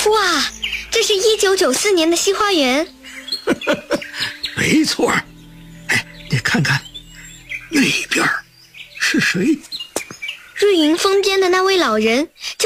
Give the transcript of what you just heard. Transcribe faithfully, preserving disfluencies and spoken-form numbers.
哇，这是一九九四年的西花园。 没错。哎，你看看那边是谁？ 瑞云峰间的那位老人